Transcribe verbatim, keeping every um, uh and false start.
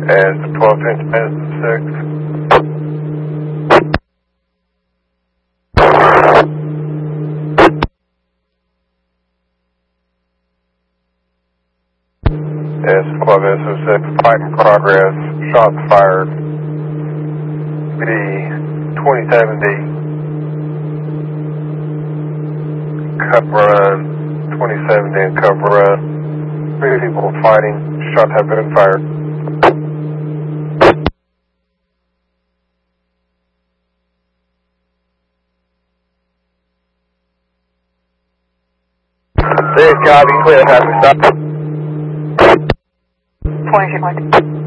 As the twelve inch minutes six. As twelve inch six, flight in progress, shots fired. B twenty seventy, cup run, twenty seventy and cup run. Three people fighting, shots have been fired. This copy, clear, have to stop. twenty-six.